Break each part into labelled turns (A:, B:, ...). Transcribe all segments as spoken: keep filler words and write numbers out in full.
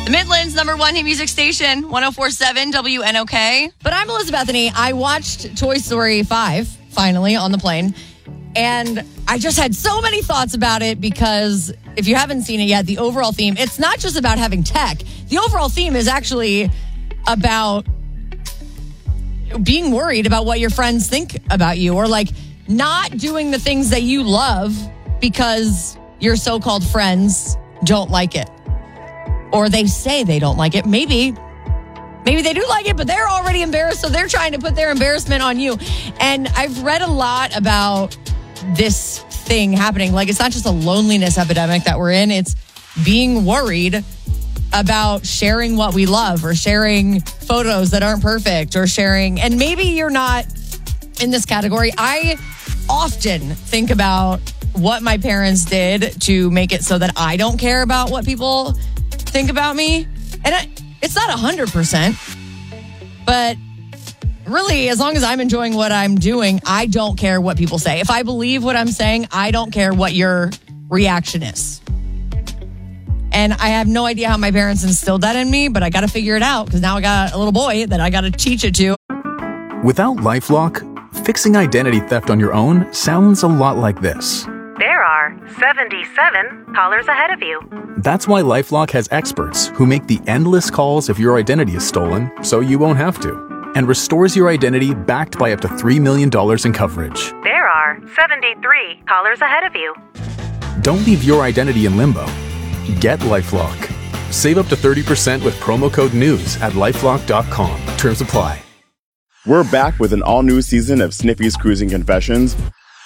A: The Midland's number one hit music station, one oh four point seven W N O K. But I'm Elizabeth Bethany. I watched Toy Story five, finally, on the plane. And I just had so many thoughts about it because if you haven't seen it yet, the overall theme, it's not just about having tech. The overall theme is actually about being worried about what your friends think about you, or like not doing the things that you love because your so-called friends don't like it. Or they say they don't like it. Maybe, maybe they do like it, but they're already embarrassed, so they're trying to put their embarrassment on you. And I've read a lot about this thing happening. Like, it's not just a loneliness epidemic that we're in. It's being worried about sharing what we love, or sharing photos that aren't perfect, or sharing, and maybe you're not in this category. I often think about what my parents did to make it so that I don't care about what people think about me. And I, it's not one hundred percent, but really, as long as I'm enjoying what I'm doing, I don't care what people say. If I believe what I'm saying, I don't care what your reaction is. And I have no idea how my parents instilled that in me, but I got to figure it out because now I got a little boy that I got to teach it to.
B: Without LifeLock, fixing identity theft on your own sounds a lot like this.
C: There are seventy-seven callers ahead of you.
B: That's why LifeLock has experts who make the endless calls if your identity is stolen so you won't have to, and restores your identity backed by up to three million dollars in coverage.
C: There are seventy-three callers ahead of you.
B: Don't leave your identity in limbo. Get LifeLock. Save up to thirty percent with promo code NEWS at lifelock dot com. Terms apply.
D: We're back with an all-new season of Snippy's Cruising Confessions.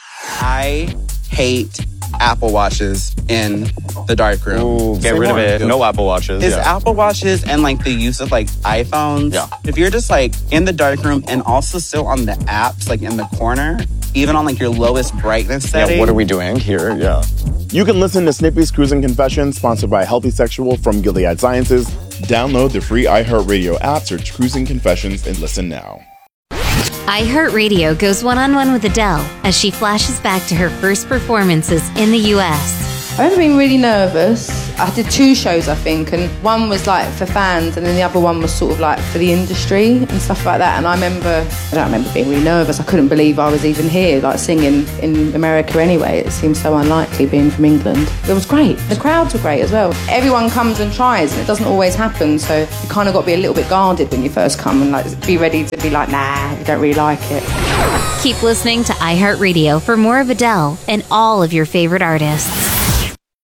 E: I hate Apple Watches in the darkroom.
F: Ooh, get rid of it. No Apple Watches.
E: It's
F: yeah.
E: Apple Watches and like the use of like iPhones.
F: Yeah.
E: If you're just like in the darkroom and also still on the apps, like in the corner, even on like your lowest brightness setting.
F: Yeah, what are we doing here? Yeah.
D: You can listen to Snippy's Cruising Confessions, sponsored by Healthy Sexual from Gilead Sciences. Download the free iHeartRadio app, search Cruising Confessions, and listen now.
G: iHeartRadio goes one-on-one with Adele as she flashes back to her first performances in the U S.
H: I remember being really nervous. I did two shows, I think, and one was like for fans, and then the other one was sort of like for the industry and stuff like that. And I remember, I don't remember being really nervous. I couldn't believe I was even here, like singing in America anyway. It seemed so unlikely being from England. It was great. The crowds were great as well. Everyone comes and tries, and it doesn't always happen. So you kind of got to be a little bit guarded when you first come and like be ready to be like, nah, you don't really like it.
G: Keep listening to iHeartRadio for more of Adele and all of your favorite artists.